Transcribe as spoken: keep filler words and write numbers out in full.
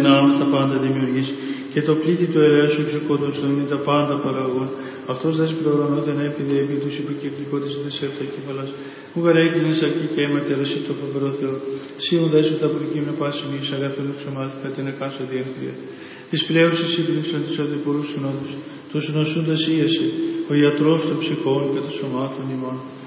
δυνάμεις τα πάντα δημιουργείς, και το πλήτη του ελέου σου εξοκότωσον είναι τα πάντα παραγών. Αυτός δες προγραμμόταν επειδή επί τους υποκυκλικότης της επτακύφαλας, που γαρέγγινες αρκεί και αίματερ εσύ το φοβερό Θεό. Σίον δες τα προκείμενα πάση μη εις αγαθούν εξωμάτικα την εκάσω διενθρία. Της πλέουσης σύμπληξαν της οδηπορούς συνόδους, τους νοσούντας ίεση, ο ιατρός των ψυχών και των σωμάτων ημών.